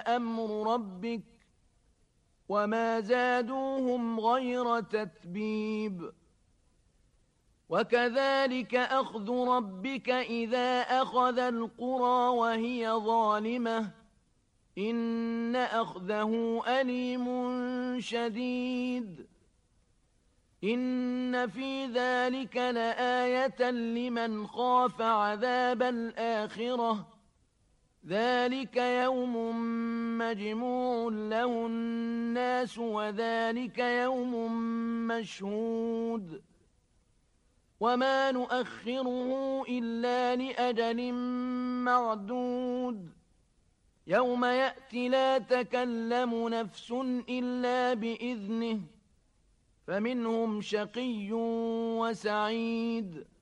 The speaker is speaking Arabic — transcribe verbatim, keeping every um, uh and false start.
أمر ربك وما زادوهم غير تتبيب وكذلك أخذ ربك إذا أخذ القرى وهي ظالمة إن أخذه أليم شديد إن في ذلك لآية لمن خاف عذاب الآخرة ذلك يوم مجموع له الناس وذلك يوم مشهود وما نؤخره إلا لأجل معدود يوم يأتي لا تكلم نفس إلا بإذنه فمنهم شقي وسعيد